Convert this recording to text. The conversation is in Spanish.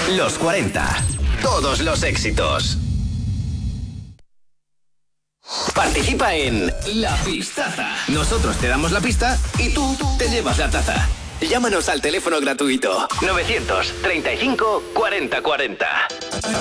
Los 40. Todos los éxitos. Participa en La Pistaza. Nosotros te damos la pista y tú te llevas la taza. Llámanos al teléfono gratuito 935 40 40.